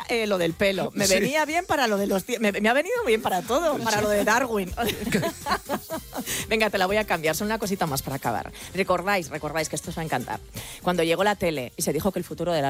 lo del pelo. Me venía bien para lo de los... Me ha venido bien para todo, para lo de Darwin. Venga, te la voy a cambiar. Son una cosita más para acabar. Recordáis que esto os va a encantar. Cuando llegó la tele y se dijo que el futuro de la